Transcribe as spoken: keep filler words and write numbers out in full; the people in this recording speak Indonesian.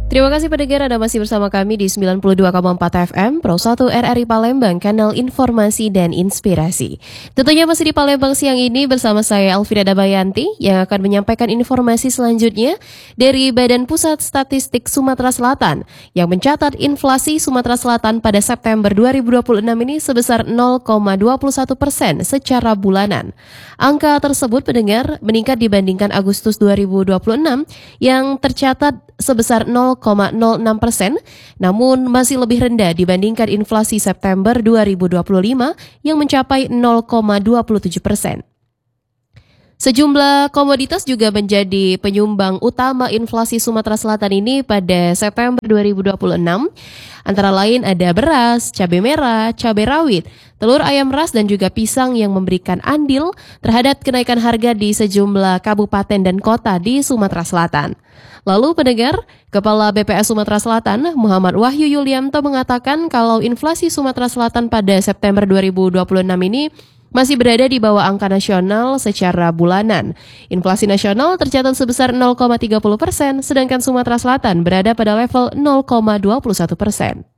Terima kasih pendengar, Anda masih bersama kami di sembilan puluh dua koma empat F M, Pro satu R R I Palembang, kanal informasi dan inspirasi. Tentunya masih di Palembang siang ini bersama saya Elvira Dabayanti yang akan menyampaikan informasi selanjutnya dari Badan Pusat Statistik Sumatera Selatan yang mencatat inflasi Sumatera Selatan pada September dua ribu dua puluh enam ini sebesar nol koma dua puluh satu persen secara bulanan. Angka tersebut pendengar meningkat dibandingkan Agustus dua ribu dua puluh enam yang tercatat sebesar nol koma nol enam persen, namun masih lebih rendah dibandingkan inflasi September dua ribu dua puluh lima yang mencapai nol koma dua puluh tujuh persen. Sejumlah komoditas juga menjadi penyumbang utama inflasi Sumatera Selatan ini pada September dua ribu dua puluh enam. Antara lain ada beras, cabai merah, cabai rawit, telur ayam ras dan juga pisang yang memberikan andil terhadap kenaikan harga di sejumlah kabupaten dan kota di Sumatera Selatan. Lalu pendengar, Kepala B P S Sumatera Selatan Muhammad Wahyu Yulianto mengatakan kalau inflasi Sumatera Selatan pada September dua ribu dua puluh enam ini masih berada di bawah angka nasional secara bulanan. Inflasi nasional tercatat sebesar nol koma tiga puluh persen, sedangkan Sumatera Selatan berada pada level nol koma dua puluh satu persen.